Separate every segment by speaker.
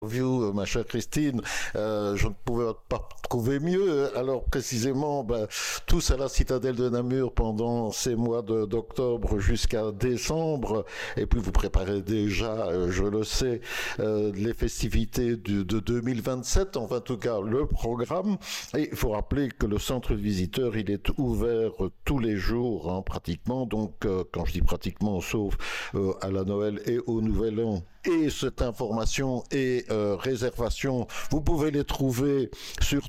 Speaker 1: View, ma chère Christine, je ne pouvais pas trouver mieux. Alors précisément, tous à la citadelle de Namur pendant ces mois d'octobre jusqu'à décembre, et puis vous préparez déjà, je le sais, les festivités de 2027, enfin en tout cas le programme. Et il faut rappeler que le centre visiteur, il est ouvert tous les jours, hein, pratiquement. Donc quand je dis pratiquement, sauf à la Noël et au Nouvel An. Et cette information et réservation, vous pouvez les trouver sur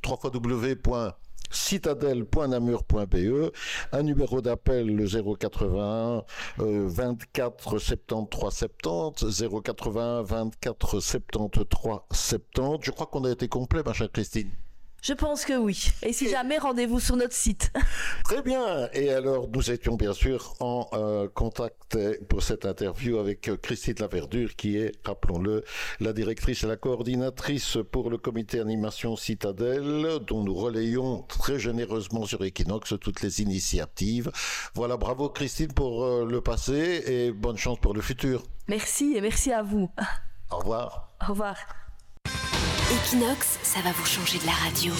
Speaker 1: www.citadelle.namur.be, un numéro d'appel le 081 24 73 70, 081 24 73 70. Je crois qu'on a été complet, ma chère Christine.
Speaker 2: Je pense que oui. Et si jamais, rendez-vous sur notre site.
Speaker 1: Très bien. Et alors, nous étions bien sûr en contact pour cette interview avec Christine Laverdure, qui est, rappelons-le, la directrice et la coordinatrice pour le comité animation Citadelle, dont nous relayons très généreusement sur Equinox toutes les initiatives. Voilà, bravo Christine pour le passé et bonne chance pour le futur.
Speaker 2: Merci et merci à vous.
Speaker 1: Au revoir.
Speaker 2: Au revoir.
Speaker 3: Equinox, ça va vous changer de la radio.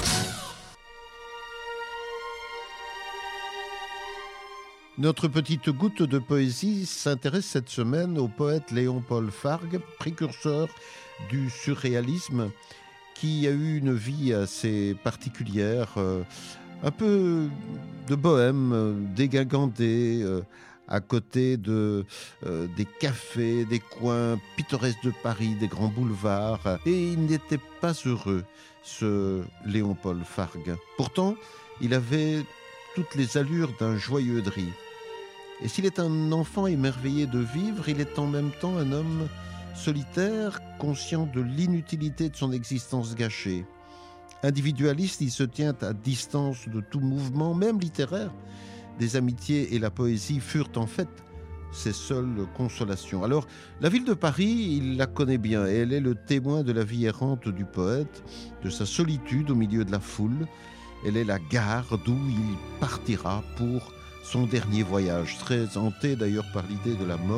Speaker 4: Notre petite goutte de poésie s'intéresse cette semaine au poète Léon-Paul Fargue, précurseur du surréalisme, qui a eu une vie assez particulière, un peu de bohème, dégingandé, à côté des cafés, des coins pittoresques de Paris, des grands boulevards. Et il n'était pas heureux, ce Léon-Paul Fargue. Pourtant, il avait toutes les allures d'un joyeux drille. Et s'il est un enfant émerveillé de vivre, il est en même temps un homme solitaire, conscient de l'inutilité de son existence gâchée. Individualiste, il se tient à distance de tout mouvement, même littéraire. Des amitiés et la poésie furent en fait ses seules consolations. Alors, la ville de Paris, il la connaît bien et elle est le témoin de la vie errante du poète, de sa solitude au milieu de la foule. Elle est la gare d'où il partira pour son dernier voyage, très hanté d'ailleurs par l'idée de la mort.